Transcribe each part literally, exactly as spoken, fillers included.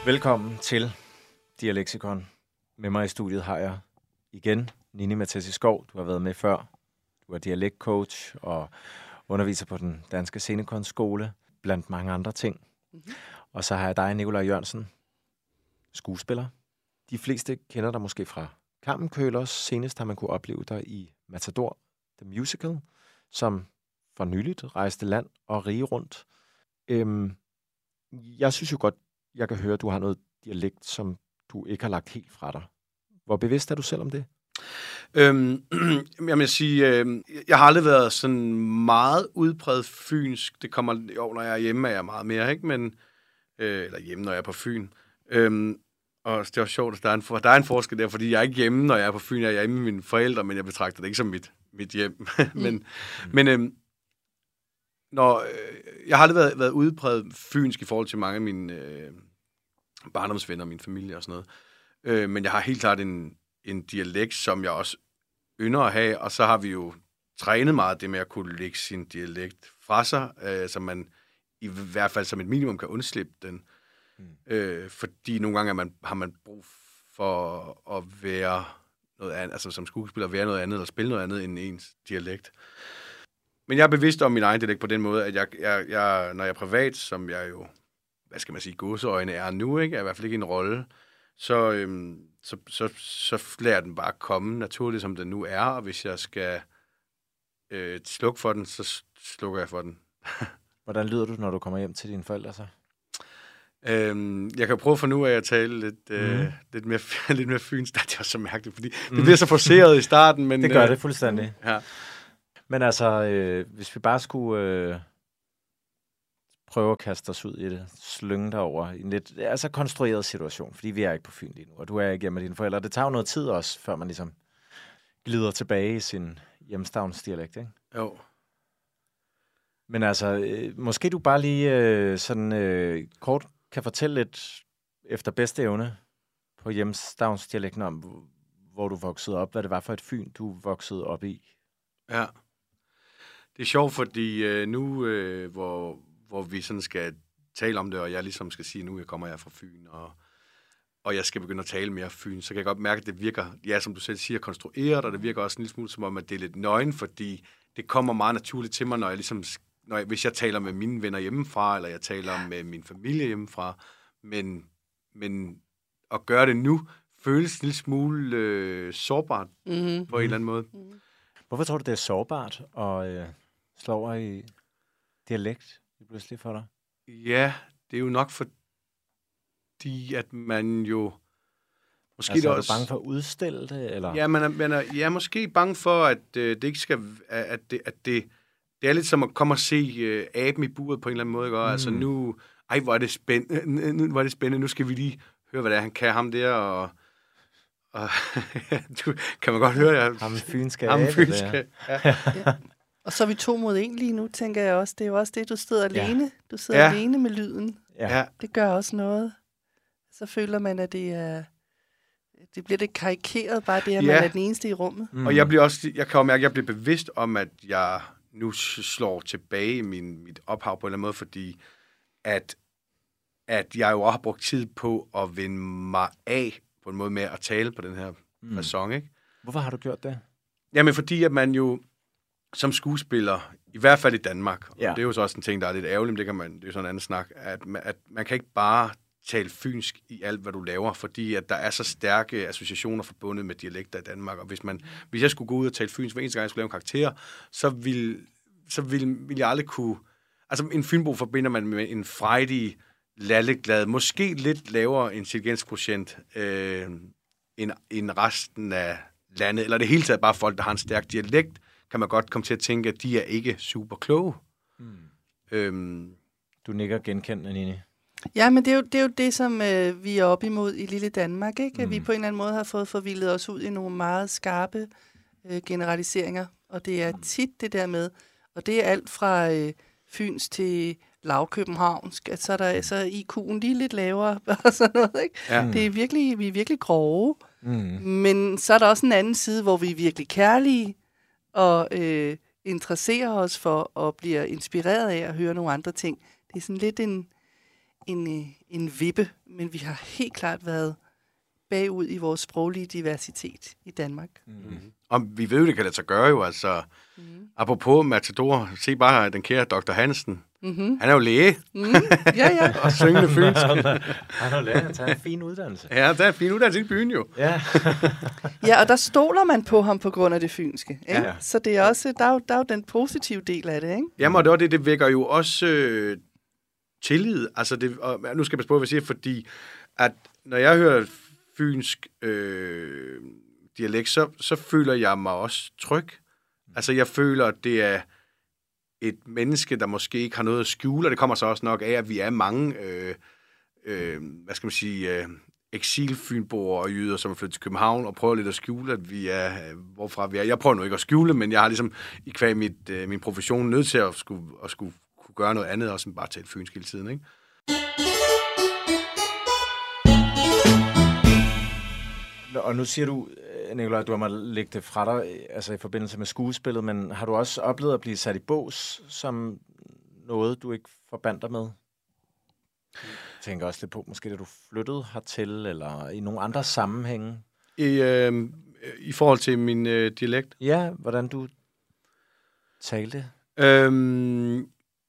Velkommen til Dialektikon. Med mig i studiet har jeg igen Nini Mathesi Skov. Du har været med før. Du er dialektcoach og underviser på den danske scenekunstskole, blandt mange andre ting. Mm-hmm. Og så har jeg dig, Nikolaj Jørgensen, skuespiller. De fleste kender dig måske fra Kammenkølers. Senest har man kunne opleve dig i Matador, The Musical, som for nyligt rejste land og rige rundt. Øhm, jeg synes jo godt, jeg kan høre, at du har noget dialekt, som du ikke har lagt helt fra dig. Hvor bevidst er du selv om det? Øhm, jeg vil sige, øh, jeg har aldrig været sådan meget udpræget fynsk. Det kommer jo, når jeg er hjemme, er jeg meget mere, ikke? Men, øh, eller hjemme, når jeg er på Fyn. Øhm, og det var sjovt, at der er, en, der er en forskel der, fordi jeg er ikke hjemme, når jeg er på Fyn. Jeg er hjemme med mine forældre, men jeg betragter det ikke som mit, mit hjem. men mm. men øh, når, øh, jeg har aldrig været, været udpræget fynsk i forhold til mange af mine øh, barndomsvenner og min familie og sådan noget. Øh, men jeg har helt klart en en dialekt, som jeg også ynder at have, og så har vi jo trænet meget det med at kunne lægge sin dialekt fra sig, øh, så man i hvert fald som et minimum kan undslippe den. Mm. Øh, fordi nogle gange er man, har man brug for at være noget andet, altså som skuespiller være noget andet, eller spille noget andet end ens dialekt. Men jeg er bevidst om min egen dialekt på den måde, at jeg, jeg, jeg når jeg er privat, som jeg jo, hvad skal man sige, gåseøjne er nu, ikke, er i hvert fald ikke en rolle, så, øhm, så, så, så lader den bare komme naturligt, som den nu er, og hvis jeg skal øh, slukke for den, så slukker jeg for den. Hvordan lyder du, når du kommer hjem til dine forældre så? Øhm, jeg kan prøve for nu af at tale lidt, øh, mm. lidt, mere, lidt mere fynsk. Det er også så mærkeligt, fordi mm. det bliver så forceret i starten. Men, det gør øh, det fuldstændig. Ja. Men altså, øh, hvis vi bare skulle... Øh prøve at kaste os ud i det, slynge dig over i en lidt altså konstrueret situation, fordi vi er ikke på Fyn lige nu, og du er ikke hjemme med dine forældre. Det tager jo noget tid også, før man ligesom glider tilbage i sin hjemstavnsdialekt, ikke? Jo. Men altså, øh, måske du bare lige øh, sådan øh, kort kan fortælle lidt efter bedste evne på hjemstavnsdialekten om, hvor du voksede op, hvad det var for et Fyn, du voksede op i. Ja. Det er sjovt, fordi øh, nu, øh, hvor hvor vi sådan skal tale om det, og jeg ligesom skal sige, nu jeg kommer jeg fra Fyn, og, og jeg skal begynde at tale mere Fyn, så kan jeg godt mærke, at det virker, ja, som du selv siger, konstrueret, og det virker også en lille smule som om, at det er lidt nøgen, fordi det kommer meget naturligt til mig, når jeg ligesom, når jeg, hvis jeg taler med mine venner hjemmefra, eller jeg taler med min familie hjemmefra, men, men at gøre det nu, føles en lille smule øh, sårbart, mm-hmm. på en eller anden måde. Mm-hmm. Hvorfor tror du, det er sårbart at øh, slå over i dialekt? Pludselig for dig? Ja, det er jo nok fordi, at man jo... Måske altså, er du også bange for at udstille det, eller? Ja, man er, man er ja, måske bange for, at øh, det ikke skal... At det, at det, det er lidt som at komme og se øh, aben i buret på en eller anden måde, ikke? Mm. Altså nu... Ej, hvor er det spændende. Nu, hvor er det spændende. Nu skal vi lige høre, hvad det er, han kan, ham der, og... og du, kan man godt høre, jeg... Ham fynske abe. Ham fynske, ja. ja. Og så er vi to mod en lige nu, tænker jeg også. Det er jo også det, du sidder alene. Ja. Du sidder ja. alene med lyden. Ja. Det gør også noget. Så føler man, at det er... Det bliver det karikeret, bare det, at ja. man er den eneste i rummet. Mm. Og jeg bliver også... Jeg kan jo mærke, at jeg bliver bevidst om, at jeg nu slår tilbage i min, mit ophav på en eller anden måde, fordi at, at jeg jo også har brugt tid på at vende mig af på en måde med at tale på den her mm. facon, ikke? Hvorfor har du gjort det? Jamen, fordi at man jo... som skuespiller, i hvert fald i Danmark, og ja. det er jo så også en ting, der er lidt ærgerligt, men det, kan man, det er jo sådan en anden snak, at man, at man kan ikke bare tale fynsk i alt, hvad du laver, fordi at der er så stærke associationer forbundet med dialekter i Danmark, og hvis, man, hvis jeg skulle gå ud og tale fynsk hver eneste gang, jeg skulle lave en karakter, så ville, så ville, ville jeg aldrig kunne... Altså, en fynbo forbinder man med en frejdig, lalleglad, måske lidt lavere intelligenskvotient øh, end, end resten af landet, eller det hele taget bare folk, der har en stærk dialekt, kan man godt komme til at tænke, at de er ikke super kloge. Mm. Øhm. Du nikker genkendende, Nini. Ja, men det er jo det, er jo det som øh, vi er op imod i lille Danmark, ikke? At mm. vi på en eller anden måde har fået forvildet os ud i nogle meget skarpe øh, generaliseringer, og det er tit det der med, og det er alt fra øh, Fyns til lavkøbenhavnsk, at så er, der, så er I Q'en lige lidt lavere, og sådan noget, ikke? Ja. Det er virkelig, vi er virkelig grove, mm. men så er der også en anden side, hvor vi er virkelig kærlige, og øh, interesserer os for og bliver inspireret af at høre nogle andre ting. Det er sådan lidt en, en, en vippe, men vi har helt klart været bagud i vores sproglige diversitet i Danmark. Mm. Og vi ved jo, det kan lade sig gøre jo, altså. Mm. Apropos Matador, se bare den kære doktor Hansen. Mm-hmm. Han er jo læge. Mm. Ja, ja. Og syngende fynsk. Han er jo læge, han tager en fin uddannelse. Ja, der er en fin uddannelse i byen jo. Ja. Ja, og der stoler man på ham på grund af det fynske. Ikke? Ja. Så det er også, der er, jo, der er jo den positive del af det, ikke? Jamen, og det, var det, det vækker jo også øh, tillid. Altså, det, og nu skal jeg passe på, hvad jeg siger, fordi at når jeg hører fynsk øh, dialekt, så, så føler jeg mig også tryg. Altså, jeg føler, at det er et menneske, der måske ikke har noget at skjule, og det kommer så også nok af, at vi er mange, øh, øh, hvad skal man sige, øh, eksilfynboer og jyder, som er flyttet til København, og prøver lidt at skjule, at vi er, øh, hvorfra vi er. Jeg prøver nu ikke at skjule, men jeg har ligesom i kvæg mit, øh, min profession nødt til at skulle, at skulle kunne gøre noget andet, også end bare tale fynsk hele tiden, ikke? Og nu siger du, Nikolaj, at du har måttet lægge det fra dig, altså i forbindelse med skuespillet, men har du også oplevet at blive sat i bås som noget, du ikke forbandt dig med? Jeg tænker også lidt på, måske da du flyttede hertil, eller i nogle andre sammenhænge? I, øh, i forhold til min øh, dialekt? Ja, hvordan du talte? Øhm,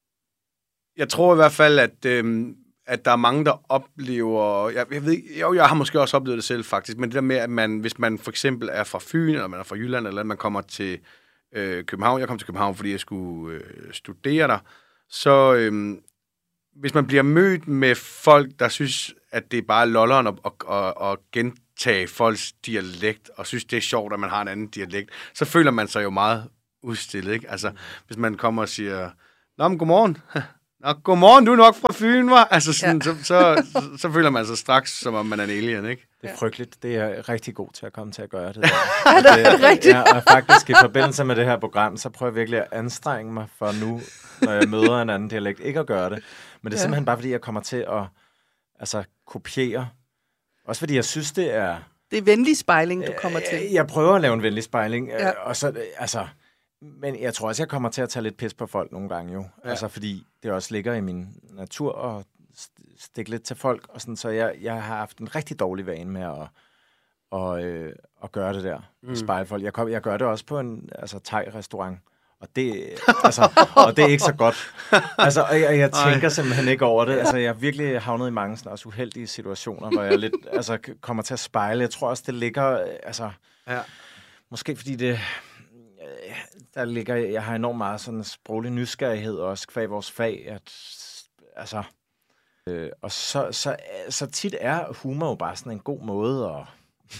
jeg tror i hvert fald, at... Øh, at der er mange, der oplever... Jeg, jeg ved jo, jeg har måske også oplevet det selv, faktisk, men det der med, at man, hvis man for eksempel er fra Fyn, eller man er fra Jylland, eller man kommer til øh, København... Jeg kom til København, fordi jeg skulle øh, studere der. Så øh, hvis man bliver mødt med folk, der synes, at det er bare lolleren at, at, at, at gentage folks dialekt, og synes, det er sjovt, at man har en anden dialekt, så føler man sig jo meget udstillet, ikke? Altså, hvis man kommer og siger, nå, men godmorgen... Nå, godmorgen, du er nok fra Fyn, var. Altså, sådan, ja. så, så, så, så føler man sig straks, som om man er en alien, ikke? Det er frygteligt. Det er jeg rigtig god til at komme til at gøre det. Der. Er det, er det rigtigt? Ja, og faktisk i forbindelse med det her program, så prøver jeg virkelig at anstrenge mig for nu, når jeg møder en anden dialekt, ikke at gøre det. Men det er ja. simpelthen bare, fordi jeg kommer til at altså, kopiere. Også fordi jeg synes, det er... Det er venlig spejling, du kommer til. Jeg prøver at lave en venlig spejling, ja. og så, altså... Men jeg tror også, jeg kommer til at tage lidt pis på folk nogle gange jo. Ja. Altså, fordi det også ligger i min natur at stikke lidt til folk. Og sådan, så jeg, jeg har haft en rigtig dårlig vane med at, og, øh, at gøre det der. Mm. Spejle folk. Jeg, kom, jeg gør det også på en altså, thai-restaurant. Og det, altså, og det er ikke så godt. Altså, og jeg, jeg tænker Ej. simpelthen ikke over det. Altså, jeg har virkelig havnet i mange sådan, også uheldige situationer, hvor jeg lidt altså, kommer til at spejle. Jeg tror også, det ligger... Altså, ja. Måske fordi det... Der ligger, jeg har enormt meget sådan en sproglig nysgerrighed også, kvæg vores fag, at, altså, øh, og så, så, så tit er humor jo bare sådan en god måde at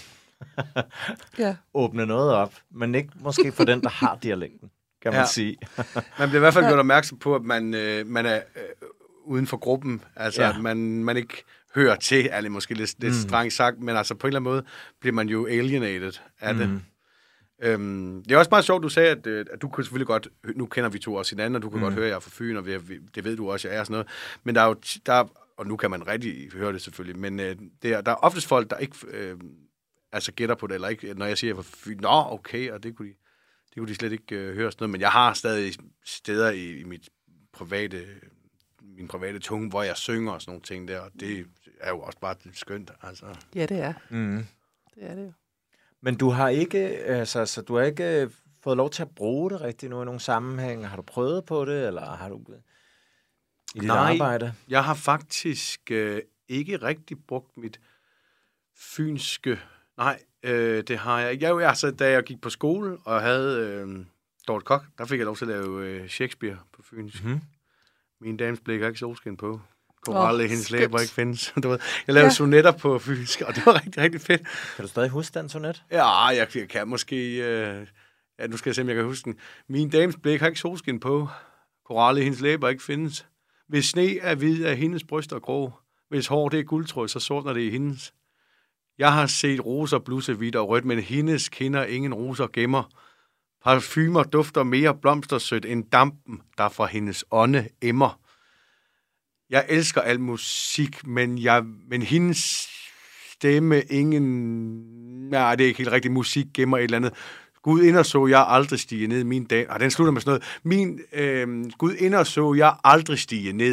ja. åbne noget op, men ikke måske for den, der har dialekten, kan man ja. sige. Man bliver i hvert fald gjort opmærksom på, at man, øh, man er øh, uden for gruppen, altså ja. at man, man ikke hører til, er det måske lidt, lidt mm. strengt sagt, men altså på en eller anden måde bliver man jo alienated af det. Mm. Øhm, det er også meget sjovt, du sagde, at, at du kunne selvfølgelig godt, nu kender vi to også hinanden, og du kan mm. godt høre, at jeg er fra Fyn, og vi, det ved du også, jeg er sådan noget. Men der er jo, der, og nu kan man rigtig høre det selvfølgelig, men øh, det er, der er oftest folk, der ikke øh, altså gætter på det, eller ikke, når jeg siger, at Fyn, nå, okay, og det kunne de, det kunne de slet ikke øh, høre sådan noget. Men jeg har stadig steder i, i mit private, min private tunge, hvor jeg synger og sådan nogle ting der, og det er jo også bare skønt. Altså. Ja, det er. Mm. Det er det jo. Men du har ikke, altså, så du har ikke fået lov til at bruge det rigtigt nu i nogle sammenhæng. Har du prøvet på det, eller har du i dit Nej, arbejde? Jeg har faktisk øh, ikke rigtig brugt mit fynske. Nej, øh, det har jeg. Jeg altså, da jeg gik på skole og havde øh, Dorte Kok, der fik jeg lov til at lave øh, Shakespeare på fynsk. Mm-hmm. Min dames blik har ikke solskin på. Koralle, oh, hendes læber ikke findes. Du ved, jeg lavede ja. sonetter på fynsk, og det var rigtig, rigtig fedt. Kan du stadig huske den sonet? Ja, jeg, jeg kan måske... Øh, ja, nu skal jeg se, om jeg kan huske den. Min dames blik har ikke solskin på. Koralle, hendes læber ikke findes. Hvis sne er hvid, er hendes bryster grå. Hvis hår det er guldtråd, så sortner det i hendes. Jeg har set roser blusse hvidt og rødt, men hendes kinder ingen roser gemmer. Parfumer dufter mere blomstersødt end dampen, der fra hendes ånde emmer. Jeg elsker al musik, men, jeg, men hendes stemme ingen... Nej, det er ikke helt rigtigt. Musik gemmer et eller andet. Gud ind og så jeg aldrig stige ned min dag. Ah, den slutter med sådan noget. Min, øh, Gud ind og så jeg aldrig stige ned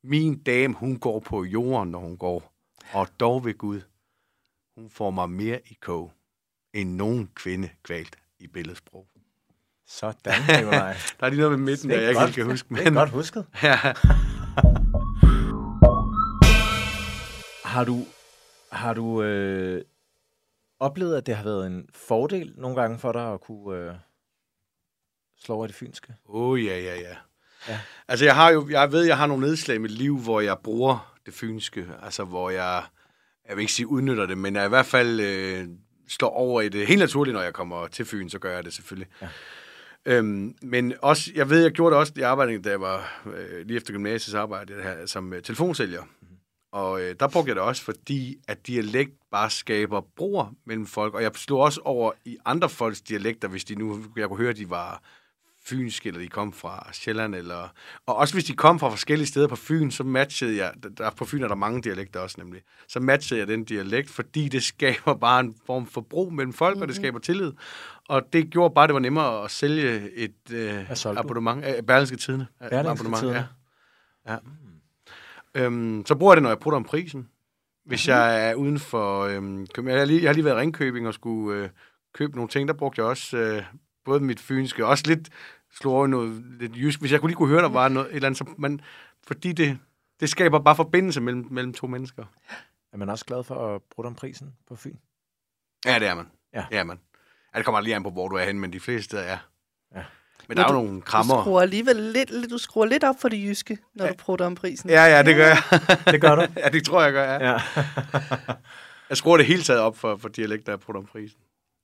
min dame, hun går på jorden, når hun går. Og dog ved Gud, hun får mig mere i kog, end nogen kvinde kvalt i billedsprog. Sådan, Nikolaj. Der er lige noget med midten, der jeg ikke helt kan huske. Men... Det er godt husket. Ja. Har du, har du øh, oplevet, at det har været en fordel nogle gange for dig at kunne øh, slå over i det fynske? Åh, oh, ja, ja, ja, ja. Altså, jeg har jo, jeg ved, jeg har nogle nedslag i mit liv, hvor jeg bruger det fynske. Altså, hvor jeg, jeg vil ikke sige udnytter det, men jeg i hvert fald øh, slår over i det. Helt naturligt, når jeg kommer til Fyn, så gør jeg det selvfølgelig. Ja. Øhm, men også, jeg ved, jeg gjorde det også i arbejdet, da jeg var øh, lige efter gymnasiets arbejde her, som øh, telefonsælger. Mm-hmm. Og øh, der brugte jeg det også, fordi at dialekt bare skaber broer mellem folk. Og jeg slog også over i andre folks dialekter, hvis de nu, jeg kunne høre, at de var fynske, eller de kom fra Sjælland, eller... Og også hvis de kom fra forskellige steder på Fyn, så matchede jeg... Der, på Fyn er der mange dialekter også, nemlig. Så matchede jeg den dialekt, fordi det skaber bare en form for bro mellem folk, mm-hmm. og det skaber tillid. Og det gjorde bare, det var nemmere at sælge et øh, abonnement. Äh, Berlingske Tidende. Berlingske Tidende. Ja. ja. Mm. Øhm, så bruger jeg det, når jeg putter om prisen. Hvis mm-hmm. jeg er uden for... Øhm, jeg, har lige, jeg har lige været i Ringkøbing og skulle øh, købe nogle ting. Der brugte jeg også... Øh, både mit fynske, og også lidt slå over noget lidt jysk. Hvis jeg kunne lige kunne høre, der var noget, et eller andet, så man, fordi det, det skaber bare forbindelse mellem, mellem to mennesker. Er man også glad for at bruge om prisen på Fyn? Ja, det er man. Ja. Det er man. Ja, det kommer lige an på, hvor du er henne, men de fleste steder er. Ja. Men, men der er du, jo nogle krammer. Du skruer alligevel lidt, du skruer lidt op for det jyske, når ja. du bruger om prisen. Ja, ja, det gør jeg. Det gør du? Ja, det tror jeg, jeg gør, ja. ja. Jeg skruer det hele taget op for, for dialekter, jeg bruger om prisen.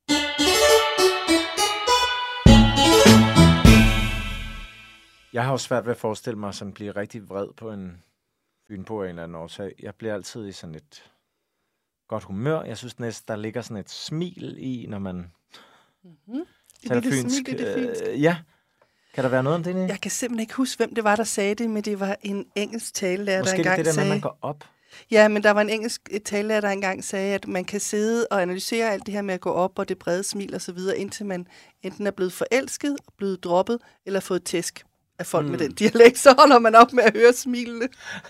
Jeg har jo svært ved at forestille mig, sådan blive rigtig vred på en fynbo af en eller anden årsag. Jeg bliver altid i sådan et godt humør. Jeg synes næsten, der ligger sådan et smil i, når man mm-hmm. taler fynsk. Smil i det fynsk. Øh, ja. Kan der være noget om det? Jeg kan simpelthen ikke huske, hvem det var, der sagde det, men det var en engelsk talelærer, der engang sagde... Måske det der med, at man går op. Ja, men der var en engelsk talelærer, der engang sagde, at man kan sidde og analysere alt det her med at gå op, og det brede smil og så videre, indtil man enten er blevet forelsket, blevet droppet, eller fået tæsk af folk mm. med den dialekt, så holder man op med at høre smilene.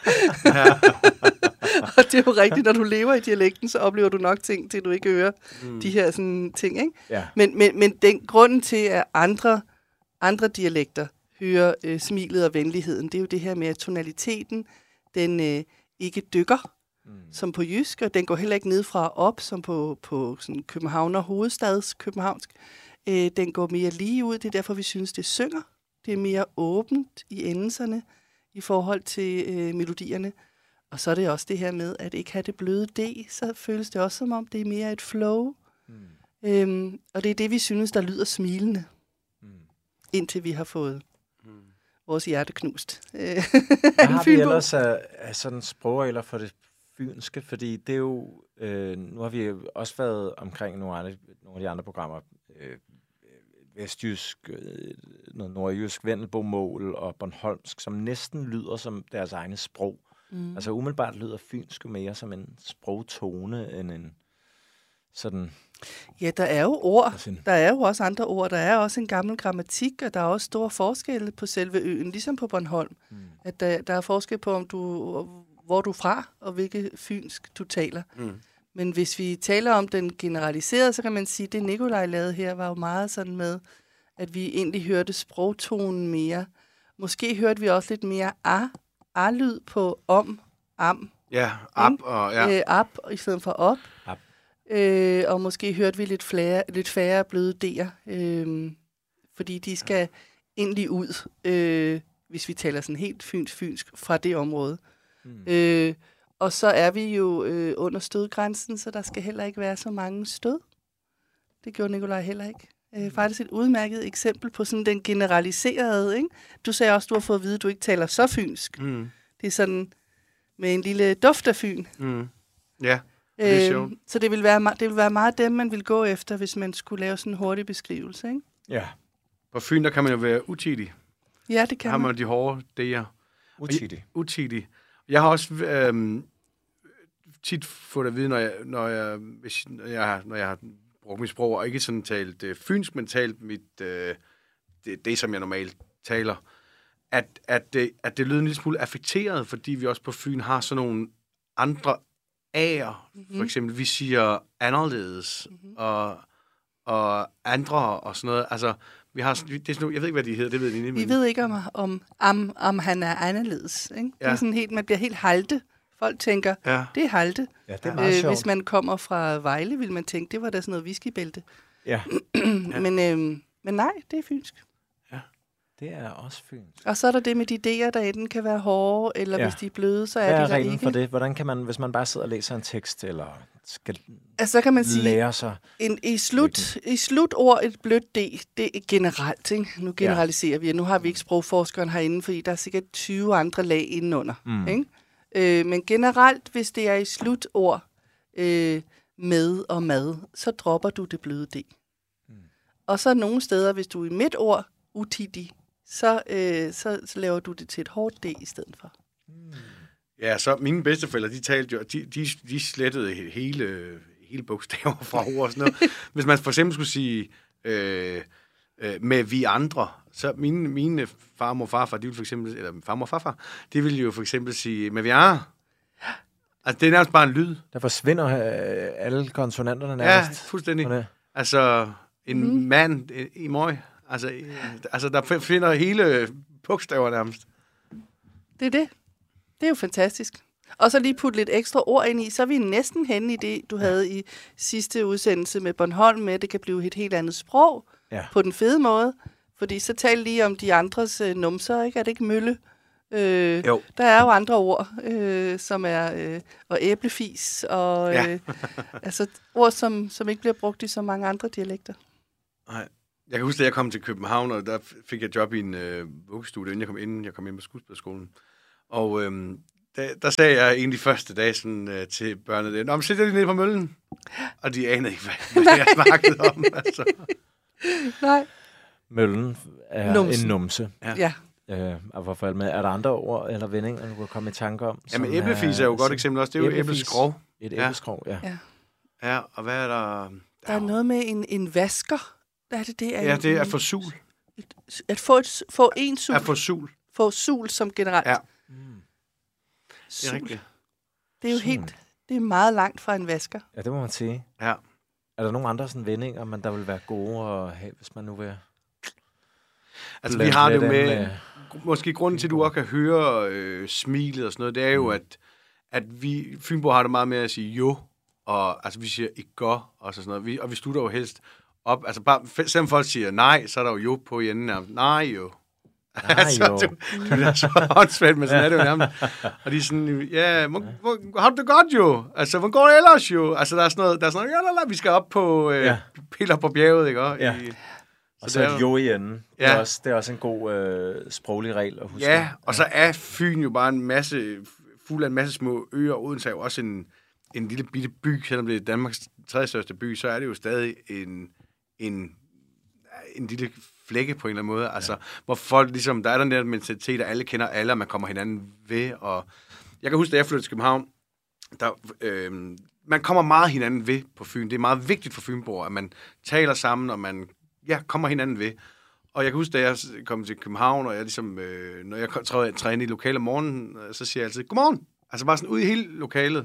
Og det er jo rigtigt, når du lever i dialekten, så oplever du nok ting, til du ikke hører mm. de her sådan ting, ikke? Ja. Men, men, men den grunden til, at andre, andre dialekter hører øh, smilet og venligheden, det er jo det her med, at tonaliteten, den øh, ikke dykker, mm. som på jysk, og den går heller ikke nedfra og op, som på, på sådan københavner hovedstads københavnsk. Øh, den går mere lige ud, det er derfor, vi synes, det synger. Det er mere åbent i endelserne i forhold til øh, melodierne. Og så er det også det her med, at ikke have det bløde D, så føles det også som om, det er mere et flow. Mm. Øhm, og det er det, vi synes, der lyder smilende, mm. indtil vi har fået mm. vores hjerte knust. Hvad har vi ellers af, af sådan sprogregler for det fynske? Fordi det er jo, øh, nu har vi også været omkring nogle, andre, nogle af de andre programmer, øh, vestjysk, noget nordjysk, vendelbomål og bornholmsk, som næsten lyder som deres egne sprog. Mm. Altså umiddelbart lyder fynsk mere som en sprogtone end en sådan... Ja, der er jo ord. Der er jo også andre ord. Der er også en gammel grammatik, og der er også store forskelle på selve øen, ligesom på Bornholm. Mm. At der, der er forskel på, om du, hvor du er fra, og hvilket fynsk du taler. Mm. Men hvis vi taler om den generaliserede, så kan man sige, at det Nikolaj lavede her var jo meget sådan med, at vi egentlig hørte sprogtonen mere. Måske hørte vi også lidt mere a, a-lyd på om, am. Ja, ab og ja. Øh, ab i stedet for op. Ab. Øh, og måske hørte vi lidt, flere, lidt færre bløde D'er, øh, fordi de skal egentlig ud, øh, hvis vi taler sådan helt fynsk, fynsk fra det område. Mm. Øh, Og så er vi jo øh, under stødgrænsen, så der skal heller ikke være så mange stød. Det gjorde Nikolaj heller ikke. Øh, faktisk et udmærket eksempel på sådan den generaliserede, ikke? Du sagde også, du har fået at vide, at du ikke taler så fynsk. Mm. Det er sådan med en lille duft af Fyn. Mm. Ja, det er øh, sjovt. Så det vil, være, det vil være meget dem, man vil gå efter, hvis man skulle lave sådan en hurtig beskrivelse, ikke? Ja. På Fyn, der kan man jo være utidig. Ja, det kan man. Har man man. de hårde D'er. Utidig. Utidig. Jeg har også øhm, tit fået at vide, når jeg, når jeg, hvis, når jeg, når jeg har brugt mit sprog, og ikke sådan talt øh, fynsk, men talt mit, øh, det, det, som jeg normalt taler, at, at, det, at det lyder en lille smule affekteret, fordi vi også på Fyn har sådan nogle andre A'er. Mm-hmm. For eksempel, vi siger anderledes, mm-hmm. og, og andre og sådan noget. Altså, vi har, det er sådan, jeg ved ikke, hvad de hedder, det ved jeg ikke. Vi ved ikke, om, om, om, om han er anderledes. Ikke? Ja. Det er sådan helt, man bliver helt halte. Folk tænker, ja. det er halte. Ja, det er meget øh, sjovt. Hvis man kommer fra Vejle, vil man tænke, det var da sådan noget whiskybælte. Ja. men, øh, men nej, det er fynsk. Ja, det er også fynsk. Og så er der det med de D'er, der enten kan være hårde, eller ja. hvis de er bløde, så er, hvad er de der reglen ikke. for det? Hvordan kan man, hvis man bare sidder og læser en tekst, eller skal altså, så kan man sige, lære sig... En, i, slut, I slutord et blødt D, det er generelt, ikke? Nu generaliserer ja. vi, og nu har vi ikke sprogforskeren herinde, fordi der er sikkert tyve andre lag indenunder. Mm. Ikke? Øh, men generelt, hvis det er i slutord øh, med og mad, så dropper du det bløde D. Mm. Og så nogle steder, hvis du er i midtord, utidig, så, øh, så, så laver du det til et hårdt D i stedet for. Mm. Ja, så mine bedsteforældre, de talte jo, de, de, de slettede hele, hele bogstaver fra ord og sådan noget. Hvis man for eksempel skulle sige øh, øh, med vi andre, så mine, mine farmor og farfar, de ville for eksempel, eller farmor og farfar, de ville jo for eksempel sige med vi er. Altså, det er nærmest bare en lyd. Der forsvinder øh, alle konsonanterne nærmest. Ja, fuldstændig. Altså, en mm. mand i møg. Altså, altså, der finder hele bogstaver nærmest. Det er det. Det er jo fantastisk. Og så lige putte lidt ekstra ord ind i, så er vi næsten henne i det, du havde i sidste udsendelse med Bornholm, med at det kan blive et helt andet sprog ja. på den fede måde. Fordi så tal lige om de andres øh, numser, ikke? Er det ikke mølle? Øh, jo. Der er jo andre ord, øh, som er øh, og æblefis, og ja. øh, altså ord, som, som ikke bliver brugt i så mange andre dialekter. Nej. Jeg kan huske, at jeg kom til København, og der fik jeg job i en øh, vuggestudie, inden jeg kom ind, jeg kom ind på skuespillerskolen. Og øhm, der, der sagde jeg en af de første dage sådan, øh, til børnene, nå, men sætter de ned på møllen. Og de anede ikke, hvad, hvad jeg snakkede om. Altså. Nej. Møllen er Numsen. En numse. Ja. ja. Øh, og hvorfor med? Er der andre ord eller vendinger, du kan komme i tanke om? Jamen, æblefis er jo et godt eksempel også. Det er jo æbleskrog. Et æbleskrog, ja. ja. Ja, og hvad er der? Der er noget med en, en vasker. Hvad er det, det er? Ja, det er at få sul. Et, at få, et, få en sul. At få sul. Få sul som generelt. Ja. Mm. Det er rigtigt. Det er jo sul. Helt, det er meget langt fra en vasker. Ja, det må man sige. Ja. Er der nogle andre sådan vendinger, man der vil være gode at have, hvis man nu vil... Altså, vi har det jo med... med måske grunden til, at du også kan høre øh, smilet og sådan noget, det er jo, mm. at, at vi... Fynbo har det meget med at sige jo, og altså, vi siger ikke går, og så sådan noget. Vi, og vi slutter jo helst op. Altså, bare, selvom folk siger nej, så er der jo jo på i enden nærmest. Nej, jo. Nej, altså, jo. Det, det er så håndsvært, men sådan er det jo nærmest. Og de er sådan, ja, hvor, hvor, har du det godt jo? Altså, hvor går det ellers jo? Altså, der er sådan noget, der er sådan noget, ja, la, la, vi skal op på øh, ja. piller på bjerget, ikke? Og, ja. I, og så, så et jo i enden. Ja. Det, er også, det er også en god øh, sproglig regel at huske. Ja, og så er Fyn jo bare en masse, fuld af en masse små øer. Odense er jo også en, en lille bitte by, selvom det er Danmarks tredje største by, så er det jo stadig en, en, en lille flække på en eller anden måde. Altså, ja. Hvor folk ligesom, der er den der mentalitet, at alle kender alle, og man kommer hinanden ved. Og jeg kan huske, da jeg flyttede til København, der, øh, man kommer meget hinanden ved på Fyn. Det er meget vigtigt for fynboer, at man taler sammen, og man ja, kommer hinanden ved. Og jeg kan huske, da jeg kom til København, og jeg ligesom, øh, når jeg træner i lokalet om morgenen, så siger jeg altid, godmorgen. Altså bare sådan ud i hele lokalet.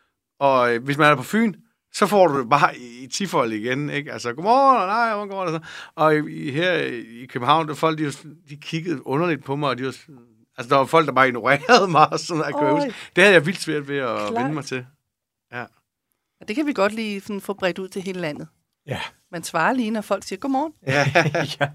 Og øh, hvis man er på Fyn, så får du det bare i, i tifold igen, ikke? Altså, godmorgen, og nej, hvordan går det så? Og i, her i København, der folk, de, de kiggede underligt på mig, og de var, altså, der var folk, der bare ignorerede mig, og sådan, jeg kan huske. Det havde jeg vildt svært ved at vende mig til. Ja. Og det kan vi godt lige sådan, få bredt ud til hele landet. Ja. Man svarer lige, når folk siger, godmorgen. Ja, ja.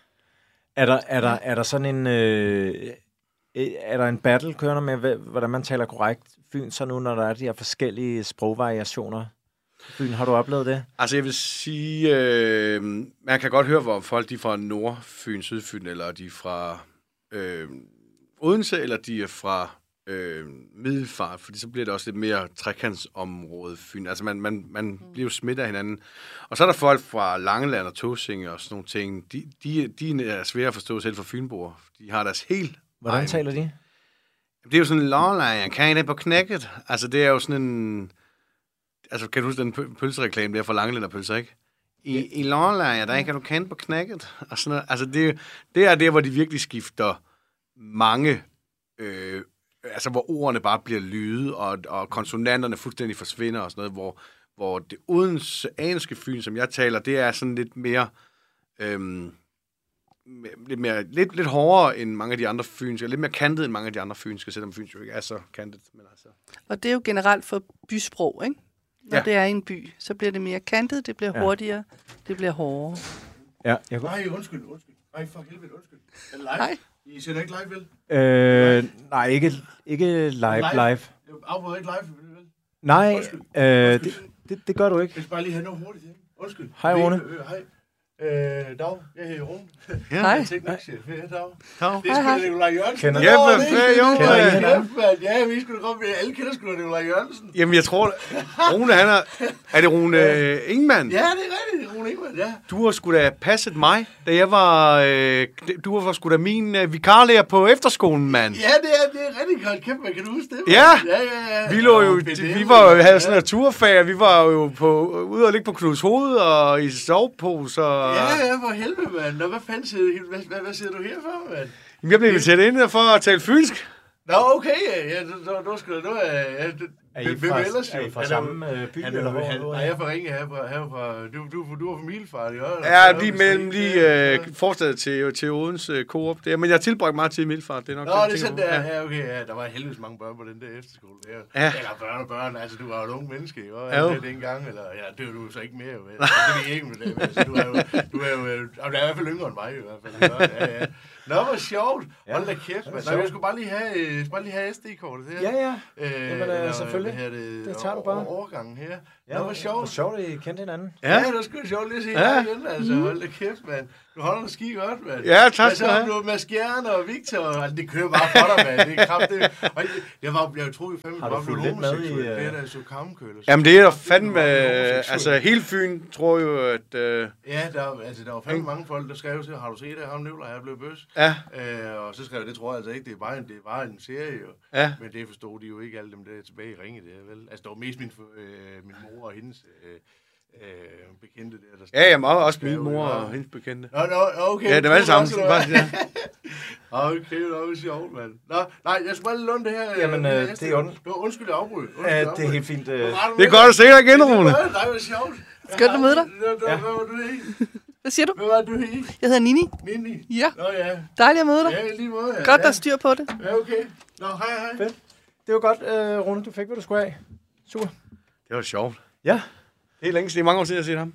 Er der, er der, er der sådan en... Øh, er der en battle kørende med, hvordan man taler korrekt Fyn, så nu, når der er de her forskellige sprogvariationer? Fyn, har du oplevet det? Altså, jeg vil sige, øh, man kan godt høre, hvor folk de er fra Nordfyn, Sydfyn, eller de er fra øh, Odense, eller de er fra øh, Middelfart, fordi så bliver det også lidt mere trekantsområde Fyn. Altså, man, man, man mm. bliver jo smidt af hinanden. Og så er der folk fra Langeland og Tåsinge og sådan nogle ting. De, de, de er svære at forstå selv for fynboer. De har deres helt... Hvordan egen. Taler de? Det er jo sådan en lolland, kan I det på knækket? Altså, det er jo sådan en... Altså, kan du huske den pølsereklame der for Langelænderpølser, ikke? I, ja. I Lolland, der kan du kende på knækket. Og sådan noget. Altså, det, det er der, hvor de virkelig skifter mange, øh, altså hvor ordene bare bliver lyde, og, og konsonanterne fuldstændig forsvinder og sådan noget, hvor, hvor det odenseanske fyn, som jeg taler, det er sådan lidt mere, øhm, lidt, mere lidt, lidt hårdere end mange af de andre fynske, lidt mere kantet end mange af de andre fynske, selvom fynsk jo ikke er så kantet. Men altså. Og det er jo generelt for bysprog, ikke? Når Ja. det er i en by, så bliver det mere kantet, det bliver Ja. hurtigere, det bliver hårdere. Ja, jeg kunne... Nej, undskyld, undskyld. Nej, for helvede, undskyld. Er det live? Nej. I sender ikke live, vel? Øh, nej, ikke, ikke live, Live? live. Jeg afbryder ikke live, vel? Nej, Undskyld. øh, det, det, det gør du ikke. Jeg skal bare lige have noget hurtigt til. Undskyld. Hej, Rune. Øh, øh, hej. Øh, Dag, jeg hedder Rune. Ja. Hej. Teknikchef. Ja, Dag. Dag. Det er Hej, hej. sgu da Nikolaj Jørgensen. Kender- Ja, hvad fanden, jo, Kender I ja. hinanden? Ja, mand. Ja, vi skulle da komme med. Alle kender sgu da Nikolaj Jørgensen. Jamen, jeg tror, Rune, han er... Er det Rune øh, Ingemann? Ja, det er rigtigt. Rune Ingemann, ja. Du har sgu da passet mig, da jeg var... Øh, du var sgu da min øh, vikarlærer på efterskolen, mand. Ja, det er, det er rigtig godt. Kæft, man kan du huske det? Ja. Ja, ja, ja. Vi lå jo, Ja, det er vi det, var jo, ja. havde sådan en naturfag, og vi var jo på, ude og ligge på Knuds hoved og i soveposer. Ja, ja, for helvede, mand. Nå, hvad fanden sidder, hvad, hvad, hvad sidder du her for, mand? Jamen, jeg blev inviteret ind for at tale fynsk. Nå, okay, ja, ja, nu skal du, nu er, ja, det, Er I hvem fra, ellers jo? er I fra Han samme øh, by, Han eller er, hvor? han, hvor nej, er jeg I? er fra Ringe, her fra, her fra, du, du, du er fra Milfart, ikke? Ja, lige mellem lige øh, forstedet til, til Odens øh, Coop. Det er, men jeg tilbragte meget tid i Milfart. Det er nok Nå, jeg det er tænker sådan på. der, Ja. ja, okay, ja, der var heldigvis mange børn på den der efterskole der. Ja. Eller børn og børn, altså du var jo et ung menneske, ikke? Jo. Altså, det engang, eller ja, det er du så ikke mere, jo. Altså, det ved jeg ikke med det, men altså, du er jo, du er jo, øh, altså, der er i hvert fald yngre end mig, i hvert fald. Ikke? Ja, ja. Nå, hvor sjovt. Hold da kæft, mand. Nå, jeg skulle bare lige have, øh, skulle bare lige have S D-kortet her. Ja, ja. Øh, Jamen, øh, eller, selvfølgelig. hvad hedder det, Det tager du bare. Overgangen her. Ja, Nå, hvor Hvor sjovt. sjovt, at I kendte hinanden. Ja, Ja. det var sgu sjovt lige at se Ja. dig igen, altså. Hold da kæft, mand. Du holder dig skide godt, mand. Ja, tak Hvad skal så du har have. du med Skjern og Victor? Altså, det kører bare for dig, mand. Det er kraft, det. Og jeg, jeg var, jeg troede fandme, Har du du var fulgt blevet lidt med i, homoseksuel. øh, Det er da så kamkøler. Jamen, det er der fandme... Øh, altså, hele Fyn tror jo, at... Øh, Ja, der, altså, der var fandme mange folk, der skrev til, har du set det, ham Nikolaj, jeg blev bøs. ja, Øh, og så skrev jeg, det tror jeg altså ikke, det er bare en, det er bare en serie, jo. ja. Men det forstod de jo ikke, alle dem der tilbage i Ringe, det er vel. Altså, det var mest min, øh, min mor og hendes øh, øh, bekendte der, der Ja, jamen, også min skrev, mor ja. og hendes bekendte. Nå, nå, okay. Ja, det var alle sammen. Også, Bare, ja. Okay, det var jo sjovt, mand. Nå, nej, jeg skulle bare lige låne det her. Jamen, det her øh, heste. det er ondt. Det var undskyld, jeg afbrød. Undskyld, Ja, jeg det er afbrød. helt fint. Øh. Hvor var du Det er med? godt at se dig igen, Rune. Det var, nej, hvor sjovt. Skønt at møde dig. Hvad Ja. hvad var du i? Hvad siger du? Hvad var du i? Jeg hedder Nini. Nini? Ja, Nå ja. dejligt at møde dig. Ja, i lige måde. Ja. Godt, der ja. er styr på det. Ja, okay. Nå, hej, hej. Fedt. Det var godt, øh, Rune. Du fik, hvad du skulle have. Super. Det var sjovt. Ja. Det er længe, det er mange år siden, jeg har set ham.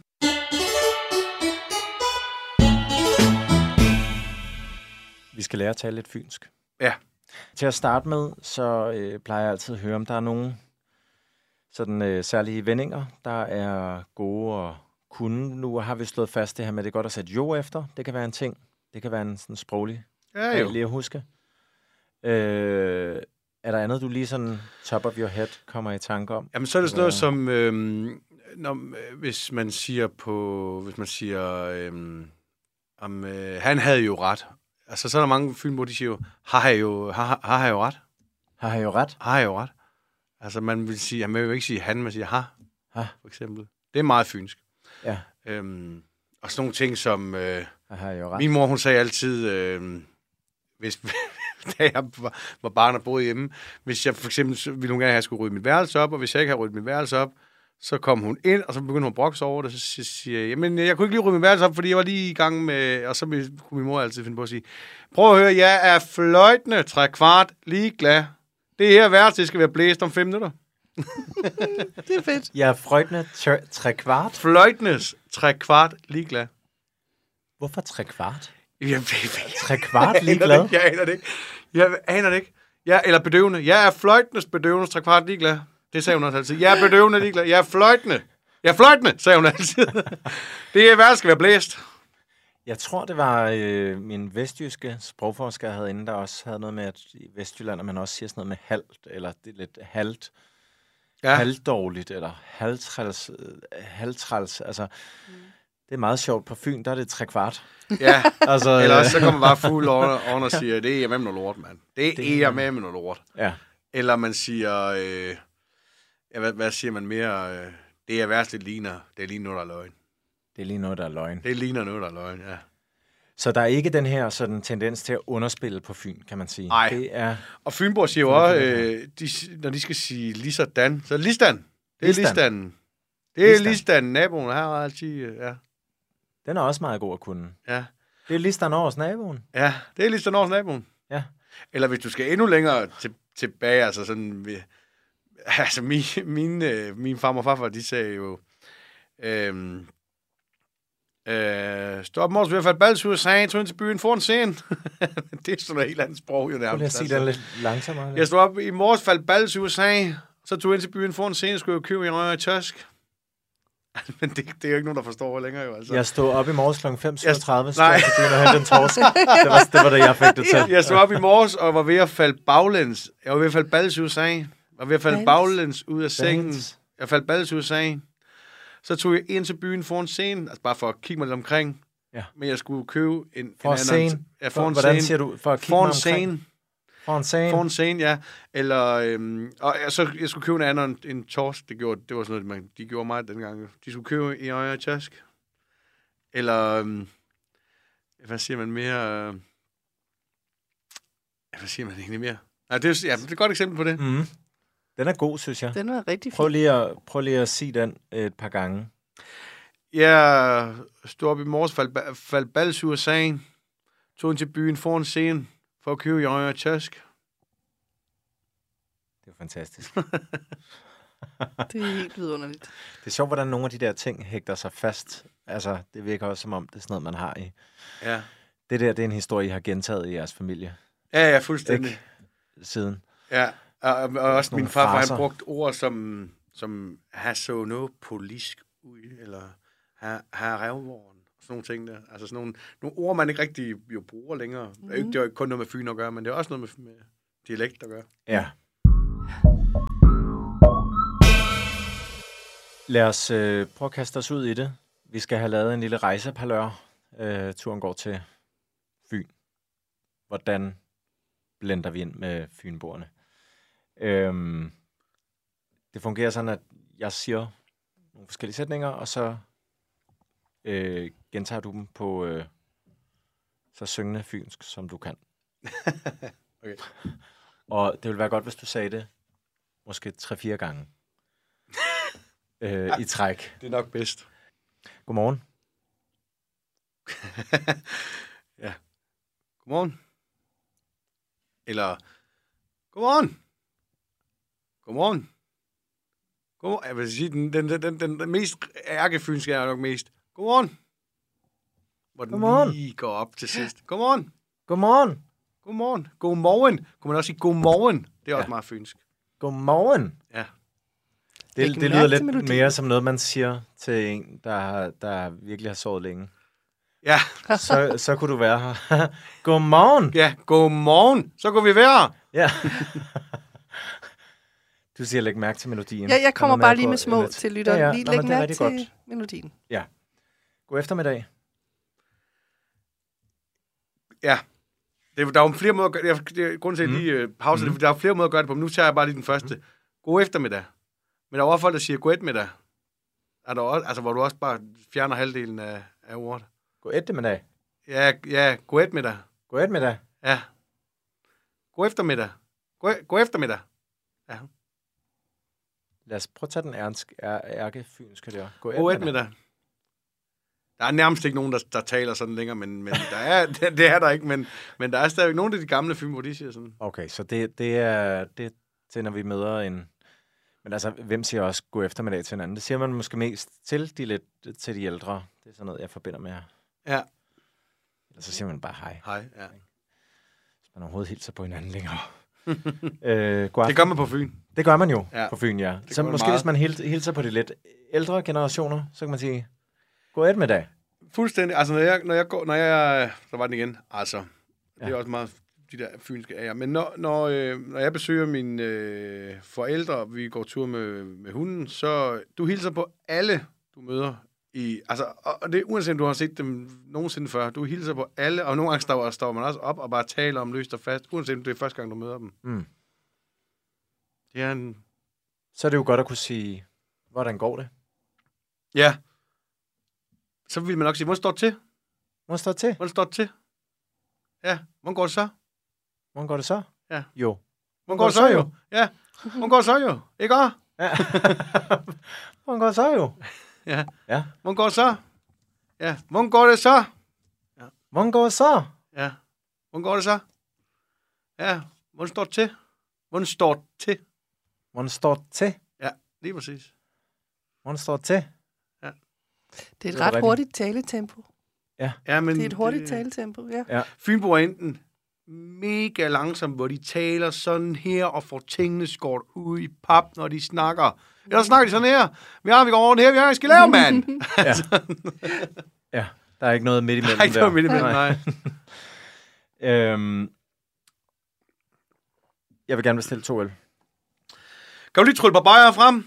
Vi skal lære at tale lidt fynsk. Ja. Til at starte med, så øh, plejer jeg altid at høre, om der er nogle sådan øh, særlige vendinger, der er gode og kunne. Nu har vi slået fast det her med, at det er godt at sætte jo efter. Det kan være en ting. Det kan være en sådan sproglig Ja, regel jo. lige at huske. Øh, er der andet, du lige sådan top of your head kommer i tanke om? Jamen, så er det sådan noget som, øhm, når, øh, hvis man siger på, hvis man siger, øhm, om, øh, han havde jo ret. Altså, så er der mange film, hvor de siger jo, har han jo, har, har han jo ret? Har jeg jo ret? Har han jo ret? Altså, man vil sige, han vil jo ikke sige han, man siger har, Ha. for eksempel. Det er meget fynsk. Ja, Øhm, og sådan nogle ting som, øh, har jeg jo ret. min mor, hun sagde altid, øh, hvis, da jeg var, var barn og boede hjemme, hvis jeg for eksempel så ville hun gerne have, at jeg skulle rydde mit værelse op, og hvis jeg ikke havde ryddet mit værelse op, så kom hun ind, og så begyndte hun at brokke sig over det, og så siger jeg, jamen, jeg kunne ikke lige rydde mit værelse op, fordi jeg var lige i gang med, og så kunne min mor altid finde på at sige, prøv at høre, jeg er fløjtende tre kvart ligeglad. Det her værelse, det skal være blæst om fem minutter. Det er fedt. Jeg er frøjtende tør- tre kvart. Fløjtnes tre kvart ligeglad. Hvorfor tre kvart? Jeg, jeg, Tre kvart jeg, ligeglad? aner det, jeg aner det ikke. Jeg aner det ikke. Jeg, eller bedøvende. Jeg er fløjtnes bedøvende tre kvart ligeglad. Det sagde hun også altid. Jeg er bedøvende ligeglad. Jeg er fløjtende. Jeg er fløjtende, sagde hun altid. Det er værd, skal være blæst. Jeg tror, det var øh, min vestjyske sprogforsker, jeg havde inde, der også havde noget med, at i Vestjylland, at man også siger sådan noget med halvt, eller det er lidt halvt, ja. halvdårligt, eller halvtræls, øh, halvtræls. Altså, mm. det er meget sjovt. På Fyn, der er det tre kvart. Ja, altså, eller også så kommer man bare fuld on og siger, det er med med noget lort, mand. Det, det er med med noget lort. Ja. Eller man siger, øh, ja, hvad, hvad siger man mere? Øh, det er værst, det ligner, det ligner noget, der er løgn. Det er lige noget, der er løgn. Det ligner noget, der er løgn, ja. Så der er ikke den her sådan tendens til at underspille på Fyn, kan man sige. Nej. Det er... Og Fynborg siger jo også, øh, de, når de skal sige ligesådan, så listan. Det er listan. Det er Listan. listan. Naboen her har altid, øh, ja. Den er også meget god at kunne. Ja. Det er listan over naboen. Ja, det er listan over naboen. Ja. Eller hvis du skal endnu længere til, tilbage, altså sådan... Vi, altså, min, min, øh, min farmor og farfar, de sagde jo... Øh, Øh, stå op morges ved at falde balsur, sagde tog ind til byen foran scenen. Det er sådan noget helt andet sprog, jo nærmest. Prøv lige at sige den lidt langsommere. Jeg stod op i morges, faldt balsur, sagde, så tog ind til byen foran scenen, skulle jeg købe en røg i tørsk. Men det, det er jo ikke nogen, der forstår længere, jo. Altså. Jeg stod op i morges klokken fem syvogtredive, så nej. jeg til byen og hente en torsk. Det var, det var det, jeg fik det til. Jeg stod op i morges og var ved at falde baglæns. Jeg var ved at falde balsur, sagde. Jeg var ved at falde baglæns ud af sengen. Jeg faldt balsur, sagde. Så tog jeg ind til byen foran scenen, altså bare for at kigge mig lidt omkring. Ja. Men jeg skulle købe en... For en scenen? Ja, foran Hvordan scenen. siger du? For at kigge foran mig scenen. Foran scenen? Foran scenen, ja. Eller... Øhm, og jeg, så jeg skulle købe en anden en torsk. Det, gjorde, det var sådan noget, man, de gjorde mig dengang. De skulle købe i øje og tørsk. Eller... Øhm, hvad siger man mere? Øh, hvad siger man egentlig mere? Nej, det er, ja, det er et godt eksempel på det. Mm. Den er god, synes jeg. Den var rigtig fin. Prøv lige at, prøv lige at sige den et par gange. Jeg stod op i morges, faldt, faldt balsur sagen, tog ind til byen foran scenen for at købe i øje og tørsk. Det er fantastisk. Det er helt vidunderligt. Det er sjovt, hvordan nogle af de der ting hægter sig fast. Altså, det virker også som om, det er sådan noget, man har i. Ja. Det der, det er en historie, I har gentaget i jeres familie. Ja, ja, fuldstændig. Ikke? Siden. Ja, og, og også min farfar, fraser. han brugte ord som, som har så noget politisk ud, eller har, har revvåren, sådan nogle ting der. Altså sådan nogle, nogle ord, man ikke rigtig jo bruger længere. Mm. Det er jo ikke kun noget med Fyn at gøre, men det er også noget med, med dialekt at gøre. Ja. Lad os øh, prøve at kaste os ud i det. Vi skal have lavet en lille rejsepalør. Øh, turen går til Fyn. Hvordan blender vi ind med fynboerne? Øhm, det fungerer sådan, at jeg siger nogle forskellige sætninger, og så øh, gentager du dem på øh, så syngende fynsk, som du kan. Okay. Og det ville være godt, hvis du sagde det måske tre-fire gange øh, i træk. Det er nok bedst. Godmorgen. Ja. Godmorgen. Eller, godmorgen. Godmorgen. Godmorgen. Jeg vil sige, den, den, den, den, den mest ærkefynske er nok mest, godmorgen. Hvor den Godmorgen. lige går op til sidst. Godmorgen. Godmorgen. Godmorgen. Godmorgen. Kunne man også sige godmorgen? Det er også Ja. meget fynsk. Godmorgen. Ja. Det, Læg det mærke lyder til lidt melodien. mere som noget, man siger til en, der, har- der virkelig har sovet længe. Ja. Så, så kunne du være her. Godmorgen. Ja, godmorgen. Så går vi være. Ja. Du siger, læg mærke til melodien. Ja, jeg kommer Der er noget bare at lige gå med små lidt. til lytteren. Ja, ja. Lige Nå, læg men det er mærke rigtig til godt. melodien. God eftermiddag. Ja. Det, der er jo flere måder at gøre det. Det er grunden til, at jeg lige uh, pauser Mm. det. Der er flere måder at gøre det på, men nu tager jeg bare lige den første. God eftermiddag. Men der er også folk, der siger god eftermiddag. Er der også, altså, hvor du også bare fjerner halvdelen af, af ordet. God eftermiddag. Ja, ja, god eftermiddag. God eftermiddag. Ja. God eftermiddag. God, god eftermiddag. Ja. Lad os prøve at tage den ærnsk, er, ærkefynske der. God God eftermiddag. Der er nærmest ikke nogen, der, der taler sådan længere, men, men der er, det, det er der ikke. Men, men der er stadig nogle af de gamle film, hvor de siger sådan. Okay, så det, det er det til, når vi møder en... Men altså, hvem siger også god eftermiddag til hinanden? Det siger man måske mest til de, lidt, til de ældre. Det er sådan noget, jeg forbinder med. Ja. Eller så siger man bare hej. Hej, ja. Hvis man overhovedet hilser på hinanden længere. øh, god Det aften. gør man på Fyn. Det gør man jo Ja. på Fyn, ja. Det Så gør man måske meget. hvis man hil- hilser på de lidt ældre generationer, så kan man sige, god eftermiddag. Fuldstændig. Altså, når jeg, når jeg går, når jeg, der var den igen, altså, det er Ja. også meget de der fynske ærer. Men når, når, øh, når jeg besøger mine øh, forældre, og vi går tur med, med hunden, så du hilser på alle, du møder. I, altså, og og det er uanset om du har set dem nogensinde før. Du hilser på alle, og nogle gange står, står man også op og bare taler om løst og fast, uanset om det er første gang, du møder dem. Mm. Det er en... Så er det jo godt at kunne sige, hvordan går det? Ja. Så vil man nok sige, hvor står det til? Hvordan står det til? Hvordan står det til? Ja, hvordan går det så? Hvordan går det så? Ja. Jo. Hvordan går det så, jo? Ja, hvordan går det så, jo? Ikke også? Ja. Hvordan går det så, jo? Ja. Ja. Hvordan går det så? Ja, hvordan går det så? Hvordan går det så? Ja, hvordan går det så? Ja, hvordan står det til? Hvordan står det til? Hvordan står det til? Ja, lige præcis. Hvordan står det til? Det er et Det er ret rigtigt. hurtigt taletempo. Ja, men Det er et hurtigt taletempo, ja. Ja. Fynbo er enten mega langsomt, hvor de taler sådan her, og får tingene skåret ud i pap, når de snakker. Eller snakker de sådan her. Vi har, vi går over det her, vi har, vi skal lave, mand. Ja. Ja, der er ikke noget midt imellem Nej, det der. var midt imellem, nej. Øhm, jeg vil gerne bestille to øl. Kan du lige trylle på bajer frem?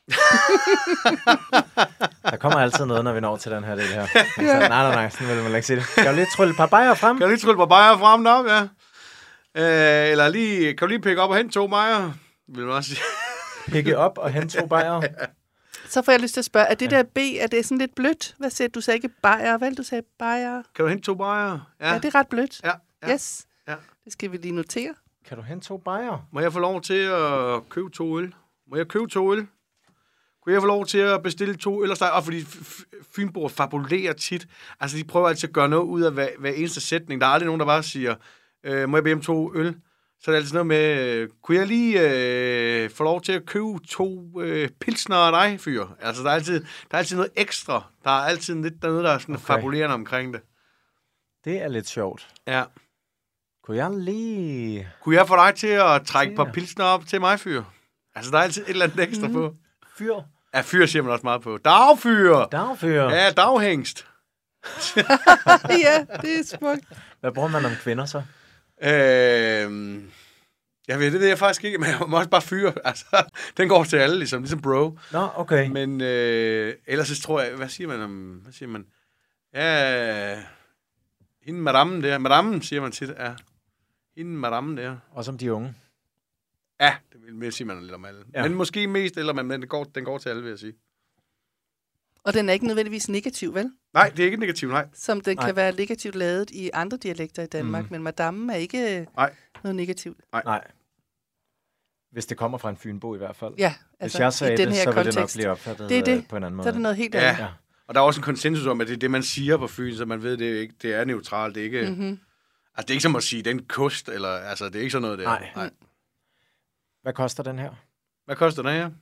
Der kommer altid noget, når vi når til den her del her. Så, nej, nej, nej, sådan vil man ikke sige det. Kan du lige trylle et par bajer frem? Kan du lige trylle på bajer frem deroppe, ja? Øh, eller lige, kan du lige pikke op og hente to bajer? Vil man også sige. Pikke op og hente to bajer. Så får jeg lyst til at spørge, er det der B, er det sådan lidt blødt? Hvad sagde du? Du sagde ikke bajer, vel? Du sagde bajer. Kan du hente to bajer? Ja, ja det er ret blødt. Ja, ja. Yes. Ja. Det skal vi lige notere. Kan du hente to bajer? Må jeg få lov til at købe to øl? Må jeg købe to øl? Kunne jeg få lov til at bestille to øl og steg? Og fordi Fynboer fabulerer tit. Altså, de prøver altid at gøre noget ud af hver, hver eneste sætning. Der er aldrig nogen, der bare siger, øh, må jeg bede om to øl? Så er det altid noget med, øh, kunne jeg lige øh, få lov til at købe to øh, pilsner af dig, fyr? Altså, der er, altid, der er altid noget ekstra. Der er altid lidt der noget, der er sådan okay. fabulerende omkring det. Det er lidt sjovt. Ja. Kunne jeg lige... Kunne jeg få dig til at trække et par pilsner op til mig, fyr? Altså, der er altid et eller andet ekstra mm. på. Fyr. Ja, fyr siger man også meget på. Dagfyr! Dagfyr. Ja, daghængst. Ja, det er smukt. Hvad bruger man om kvinder så? Øh, jeg ved, det ved jeg faktisk ikke, men jeg må også bare fyre. Altså, den går til alle, ligesom, ligesom bro. Nå, okay. Men øh, ellers så tror jeg, hvad siger man om, hvad siger man? Ja, hende madammen der, madammen siger man tit, ja. Hende madammen der. Også om de unge. Ja, det vil mere sige man lidt om alle. Ja. Men måske mest, eller men den går, den går til alle, vil jeg sige. Og den er ikke nødvendigvis negativ, vel? Nej, det er ikke negativt, nej. Som den Nej. kan være negativt lavet i andre dialekter i Danmark, mm. men madammen er ikke Nej. noget negativt. Nej. Nej. Hvis det kommer fra en fynbo i hvert fald. Ja, altså, Hvis jeg sagde i den det, her så ville kontekst. det nok blive opfattet det er det. på en anden måde. Så er det noget helt Ja. andet. Ja. Og der er også en konsensus om, at det er det, man siger på Fyn, så man ved, det er, ikke, det er neutralt. Det er ikke, Mm-hmm. altså, det er ikke som at sige, det er en kost, eller altså, det er ikke sådan noget der. Nej. Nej. Hvad koster den her? Hvad koster den her?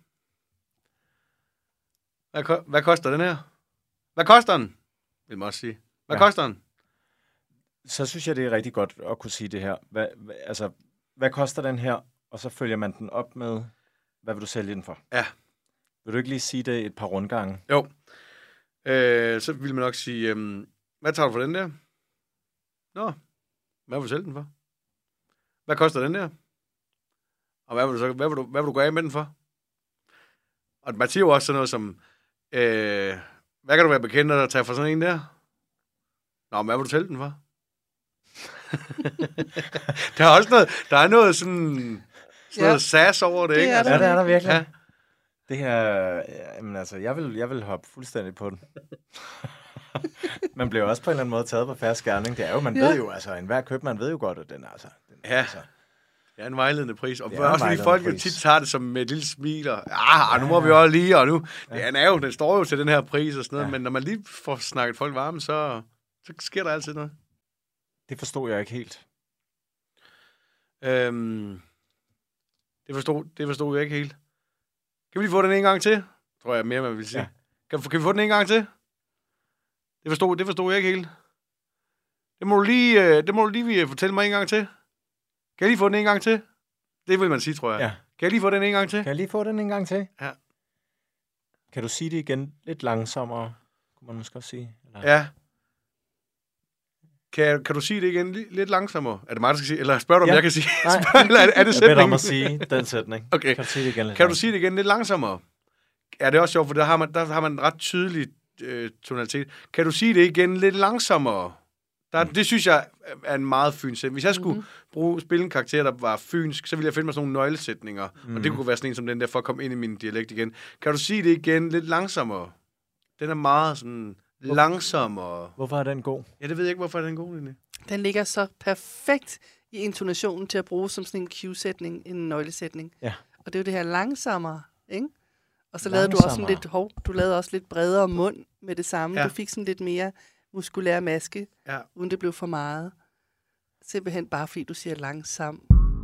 Hvad, ko- hvad koster den her? Hvad koster den? Vil man også sige. Hvad Ja. koster den? Så synes jeg, det er rigtig godt at kunne sige det her. Hvad, hvad, altså, hvad koster den her? Og så følger man den op med, hvad vil du sælge den for? Ja. Vil du ikke lige sige det et par rundgange? Jo. Øh, så vil man nok sige, øhm, hvad tager du for den der? Nå, hvad vil du sælge den for? Hvad koster den der? Og hvad vil du, så, hvad vil du, hvad vil du gå af med den for? Og man siger jo også sådan noget som, øh, hvad kan du være bekendt at tage for sådan en der? Nå, men hvad vil du sælge den for? der er også noget, der er noget sådan, sådan Ja. noget sass over det, Det ikke? er Altså, Ja, det er der virkelig. Ja. Det her, ja, jamen altså, jeg vil, jeg vil hoppe fuldstændig på den. Man bliver også på en eller anden måde taget på færre skærning. Det er jo, man Ja. ved jo, altså, enhver købmand ved jo godt, at den er, altså, den, Ja. altså, Det er en vejledende pris. Og Det er en også fordi vejledende folk jo pris. tit tager det som med et lille smil. Og, ah, nu må vi også lige, og nu... Ja. Den, er jo, den står jo til den her pris og sådan noget, Ja. men når man lige får snakket folk varme, så, så sker der altid noget. det forstod jeg ikke helt. Øhm, det, forstod, det forstod jeg ikke helt. Kan vi lige få den en gang til? Tror jeg mere, man vil sige. Ja. Kan, kan vi få den en gang til? Det forstod, det forstod jeg ikke helt. Det må du lige, øh, det må du lige fortælle mig en gang til. Kan jeg lige få den en gang til? Det vil man sige, tror jeg. Ja. Kan jeg lige få den en gang til? Kan jeg lige få den en gang til? Ja. Kan du sige det igen lidt langsommere, kunne man måske også sige? Eller? Ja. Kan, kan du sige det igen li- lidt langsommere? Er det mig, der skal sige? Eller spørger du, om Ja. jeg kan sige? Nej. Spørg, eller er, er det Jeg beder dig om sætningen? at sige den sætning. Okay. Kan du sige det igen lidt Kan du sige det igen lidt langsommere? Er det også sjovt, for der har man, der har man en ret tydelig øh, tonalitet. Kan du sige det igen lidt langsommere? Der, mm. Det synes jeg er en meget fynsk. Hvis jeg skulle mm-hmm. bruge, spille en karakter, der var fynsk, så ville jeg finde mig sådan nogle nøglesætninger. Mm. Og det kunne være sådan en som den der, for at komme ind i min dialekt igen. Kan du sige det igen lidt langsommere? Den er meget sådan langsommere. Hvorfor er den god? Ja, det ved jeg ikke, hvorfor er den god, egentlig. Den ligger så perfekt i intonationen til at bruge som sådan en cue-sætning, en nøglesætning. Ja. Og det er jo det her langsommere, ikke? Og så lavede du også sådan lidt, hov, du lavede også lidt bredere mund med det samme. Ja. Du fik sådan lidt mere muskulær maske, Ja. uden det blev for meget. Simpelthen bare fordi du siger langsom.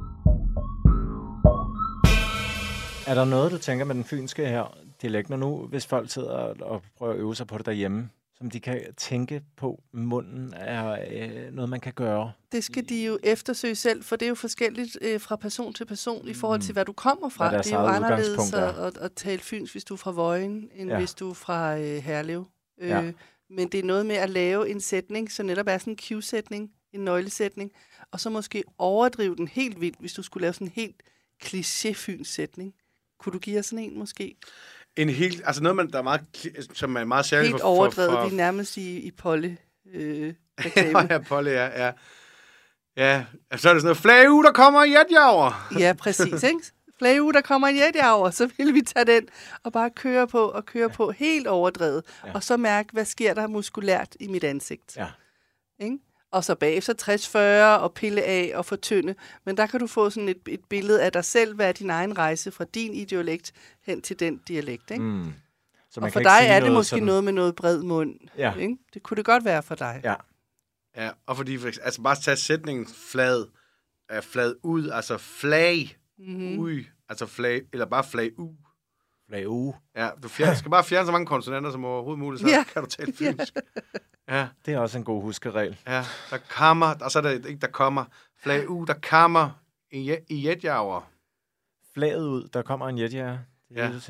Er der noget, du tænker med den fynske her dialekt, når nu, hvis folk sidder og prøver at øve sig på det derhjemme, som de kan tænke på, munden er øh, noget, man kan gøre? Det skal de jo eftersøge selv, for det er jo forskelligt øh, fra person til person i forhold til, hvad du kommer fra. Hvad deres Det er jo eget anderledes udgangspunkt er. at, at, at tale fyns, hvis du er fra Vojens, end Ja. ja. hvis du er fra øh, Herlev. Øh, Ja. Men det er noget med at lave en sætning, så netop er sådan en cue-sætning, en nøglesætning, og så måske overdrive den helt vildt, hvis du skulle lave sådan en helt kliché-fyns sætning. Kunne du give os sådan en måske? En helt, altså noget, man, der er meget, kli- som er meget særligt Helt for... overdrevet, for, vi er nærmest i, i Polle. Øh, for ja, Polly, ja, ja. Ja, så er det sådan noget, flag ud, der kommer i jetjager. Ja, præcis, ikke? Flere uger, der kommer en jetjager, så vil vi tage den og bare køre på og køre ja. på helt overdrevet. Ja. Og så mærke, hvad sker der muskulært i mit ansigt. Ja. Ikke? Og så bagefter tres fyrre og pille af og fortynde. Men der kan du få sådan et, et billede af dig selv, hvad er din egen rejse fra din idiolekt hen til den dialekt. Ikke? Mm. Så man og kan for ikke dig sige er det noget måske sådan... noget med noget bred mund. Ja. Ikke? Det kunne det godt være for dig. Ja. Ja, og fordi, for eksempel- altså bare tage sætningen flad, uh, flad ud, altså flag Mm-hmm. ud, altså flag, eller bare flag ud. Flag uge. Ja, du fjer, skal bare fjerne så mange konsonanter som overhovedet muligt, så Ja. kan du tale fynsk. Ja, Det er også en god huskeregel. ja, der kommer, og så er der ikke, der kommer, flag ud, der kommer i, je- i jetjager. Flaget ud, der kommer en jetjager. Ja. Uh,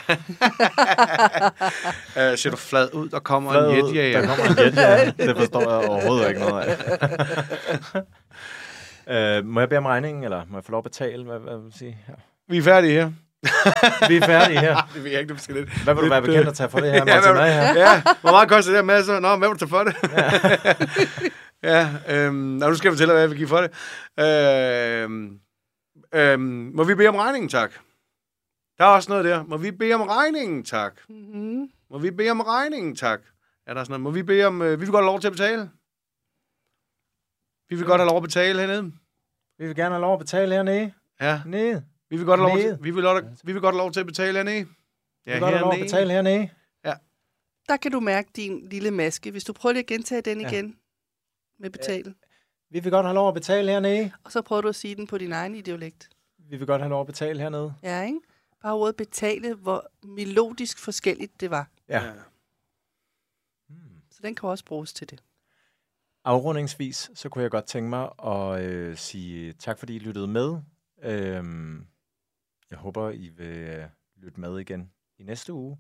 siger du flad ud, der kommer Flad en ud, jetjager. der kommer en jetjager. Det forstår jeg overhovedet ikke noget af. uh, må jeg bede om regningen, eller må jeg få lov at betale? Hvad, hvad vil du sige her? Vi er færdige her. Vi er færdige her. Det ved jeg ikke, du skal lidt. Hvad vil du være bekendt at tage for det her, Ja, Martin? hvad- Ja, Ja, hvor meget koster det her med? Så, nå, hvad vil du tage for det? Ja, øhm, nå, nu skal jeg fortælle, hvad jeg vil give for det. Øhm, øhm, må vi bede om regningen, tak? Der er også noget der. Må vi bede om regningen, tak? Mm-hmm. Må vi bede om regningen, tak? Er der sådan noget? Må vi bede om... Øh, vi vil godt have lov til at betale. Vi vil godt have lov at betale hernede. Vi vil gerne have lov at betale hernede. Ja, Nede. vi vil godt have lov til, Nede. vi vil, lov, vi vil godt have lov til at betale hernede. Vi Ja, vil godt have lov at hernede. betale hernede. Der kan du mærke din lille maske. Hvis du prøver lige at gentage den Ja. igen med betale. Vi vil godt have lov at betale hernede. Og så prøver du at sige den på din egen idiolekt. Vi vil godt have lov at betale hernede. Ja, ikke? Bare ordet betale, hvor melodisk forskelligt det var. Ja. Ja. Så den kan også bruges til det. Afrundingsvis, så kunne jeg godt tænke mig at øh, sige tak, fordi I lyttede med. Øhm, jeg håber, I vil øh, lytte med igen i næste uge.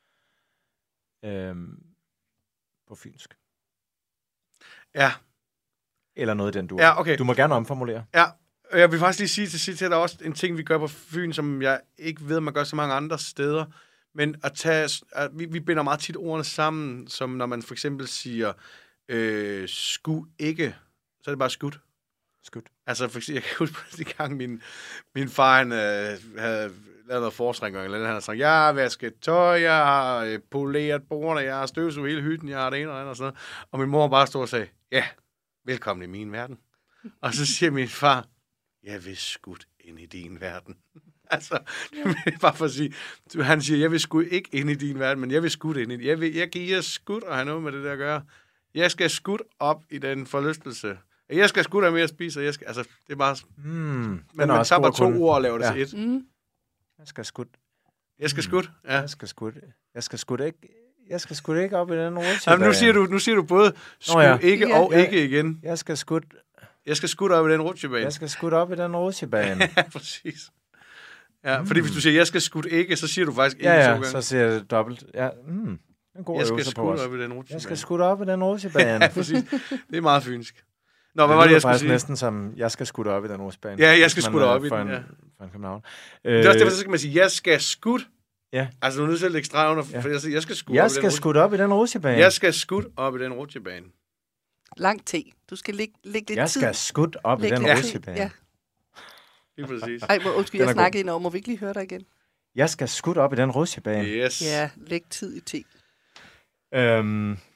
Øhm, på fynsk. Ja, Eller noget i den du. ja, okay. Du må gerne omformulere. Ja, og jeg vil faktisk lige sige til sidst, at der er også en ting, vi gør på Fyn, som jeg ikke ved, man gør så mange andre steder. Men at tage, at vi, vi binder meget tit ordene sammen, som når man for eksempel siger, øh, sku ikke, så er det bare skudt. Skud. Altså, for eksempel, jeg kan huske på de gang, min, min far han, øh, havde lavet noget forsring, eller han havde sagt, jeg har vasket tøj, jeg har øh, poleret bordene, jeg har støvsuget hele hytten, jeg har det ene og det andet og sådan noget. Og min mor bare stod og sagde, ja, velkommen i min verden. Og så siger min far, jeg vil skudt ind i din verden. Altså, det er bare for at sige, han siger, jeg vil sgu ikke ind i din verden, men jeg vil skudt ind i din. Jeg, vil, jeg giver skudt og have noget med det der at gøre. Jeg skal skudt op i den forlystelse. Jeg skal skudt have mere at spise, og jeg skal, altså, det er bare... Mm, Men man også tager bare god at to kunne. ord og laver det Ja. til et. Mm. Jeg skal skud. Jeg skal skudt, ja. Jeg skal skud. Jeg skal skud ikke. Jeg skal skud ikke op i den rutsjebane. Jamen, nu siger du, nu siger du både skud Nå ja. ikke Ja. og Ja. ikke igen. Jeg skal skud. Jeg skal skudt op i den rutsjebane. Jeg skal skud op i den rutsjebane. Ja, præcis. Ja, mm. fordi hvis du siger, jeg skal skudt ikke, så siger du faktisk ikke Ja, to ja, gange. så siger jeg det dobbelt. Ja, mm, en god Jeg skal øvelse på skudt os. op i den rutsjebane. Jeg skal skudt op i den rutsjebane. Ja, præcis. Det er meget fynsk. Nå, hvad Det var det, lyder jeg skulle faktisk sige? næsten som, jeg skal skudt op i den rutsjebane. Ja, jeg hvis skal man skudt er op i for den, en, ja. for en København. Det er også derfor, så skal man sige, jeg skal skudt. Ja. Altså, du er nødt til at lægge streg under, Ja. for jeg siger, jeg skal skudt op Jeg i den skal rutsjebane. skudt op i den rutsjebane. Jeg skal skudt op i den rutsjebane. Lang T. Du skal lægge, lægge lidt Jeg tid. skal skudt op i Læg den lidt tid. rutsjebane. Ja. Lige præcis. Ej, må, undskyld, Den er jeg god. snakkede ind over. Må vi ikke lige høre dig igen? Jeg skal skudt op i den rutsjebane. Yes. Ja, læg tid i T. Øhm,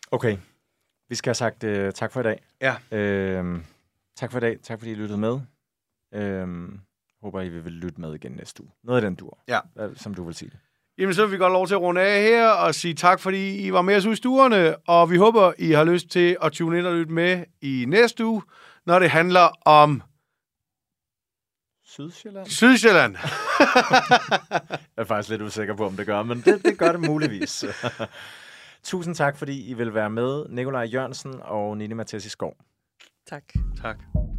Okay. Vi skal have sagt uh, tak for i dag. Ja. Uh, tak for i dag. Tak fordi I lyttede med. Uh, håber, I vil lytte med igen næste uge. Noget af den dur, Ja. som du vil sige det. Jamen, så vil vi godt lov til at runde af her og sige tak, fordi I var med os ude i stuerne, og vi håber, I har lyst til at tune ind og lytte med i næste uge, når det handler om Sydsjælland? Sydsjælland. Jeg er faktisk lidt usikker på, om det gør, men det, det gør det muligvis. Tusind tak, fordi I vil være med, Nikolaj Jørgensen og Nini Mattesi Skov. Tak. Tak.